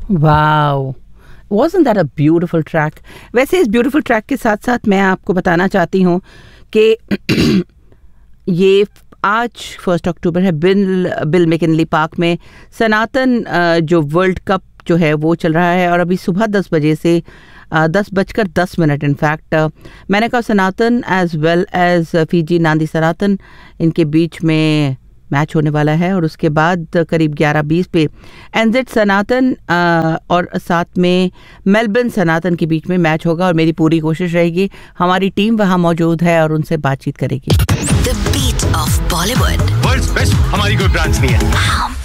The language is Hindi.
Wow, wasn't that a beautiful track? वैसे इस beautiful track के साथ साथ मैं आपको बताना चाहती हूँ कि ये आज 1 अक्टूबर है, बिल मैकिनली पार्क में सनातन जो वर्ल्ड कप जो है वो चल रहा है और अभी सुबह 10 बजे से 10:10 इनफैक्ट मैंने कहा सनातन एज वेल एज फीजी नांदी सनातन इनके बीच में मैच होने वाला है और उसके बाद करीब 11:20 पे एनजेड सनातन और साथ में मेलबर्न सनातन के बीच में मैच होगा और मेरी पूरी कोशिश रहेगी, हमारी टीम वहां मौजूद है और उनसे बातचीत करेगी। The beat of Bollywood. World's best हमारी कोई ब्रांच नहीं है।